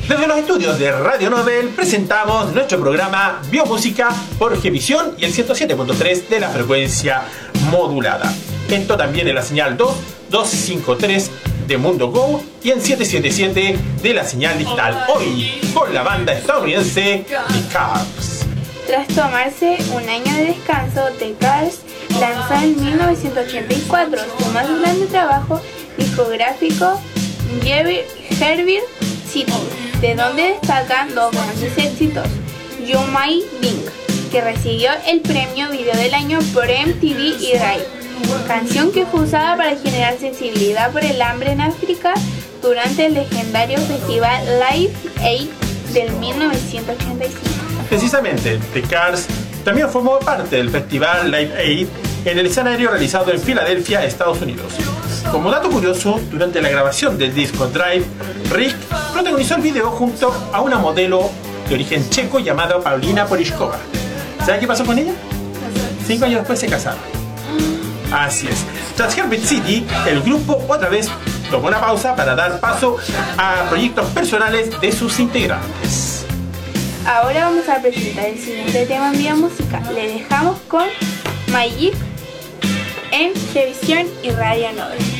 Desde los estudios de Radio Nobel presentamos nuestro programa Biomúsica por Gevisión y el 107.3 de la frecuencia modulada. Esto también en la señal 253 de Mundo Go y en 777 de la señal digital. Hoy con la banda estadounidense The Cars. Tras tomarse un año de descanso, The Cars lanzó en 1984 su más grande trabajo discográfico, Herbie City, de donde destacan dos grandes éxitos: You Might Think, que recibió el premio Video del Año por MTV y Drive, canción que fue usada para generar sensibilidad por el hambre en África durante el legendario festival Live Aid del 1985. Precisamente, The Cars también formó parte del festival Live Aid en el escenario realizado en Filadelfia, Estados Unidos. Como dato curioso, durante la grabación del disco Drive, Rick protagonizó el video junto a una modelo de origen checo llamada Paulina Polishkova. ¿Sabe qué pasó con ella? 5 años después se casaron. Así es. Tras Herbie City, el grupo otra vez tomó una pausa para dar paso a proyectos personales de sus integrantes. Ahora vamos a presentar el siguiente tema en Biomúsica. Le dejamos con Magic en Televisión y Radio Nobel.